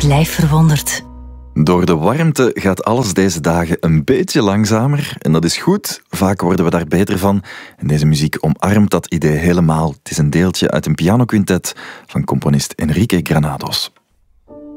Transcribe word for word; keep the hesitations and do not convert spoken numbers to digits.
het lijf verwondert. Door de warmte gaat alles deze dagen een beetje langzamer. En dat is goed. Vaak worden we daar beter van. En deze muziek omarmt dat idee helemaal. Het is een deeltje uit een pianoquintet van componist Enrique Granados.